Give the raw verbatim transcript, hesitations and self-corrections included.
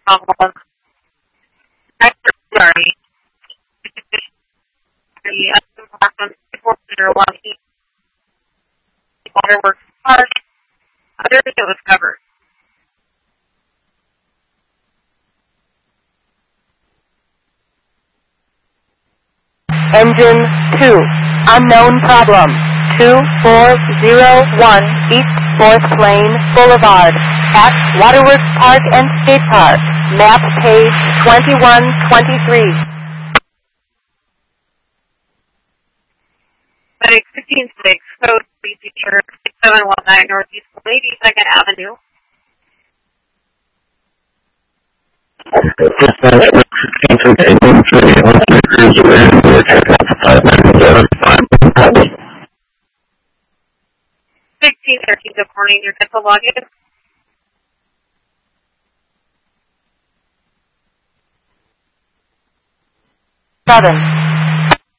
problem. Sorry. The Waterworks Park. Others it was covered. Engine two. Unknown problem. two four zero one East fourth Lane Boulevard at Waterworks Park and Skate Park. Map page twenty-one twenty-three. Medic fifteen six, code three feature six seven one nine Northeast eighty-second Avenue. sixteen thirteen, good morning, your dental login. Seven.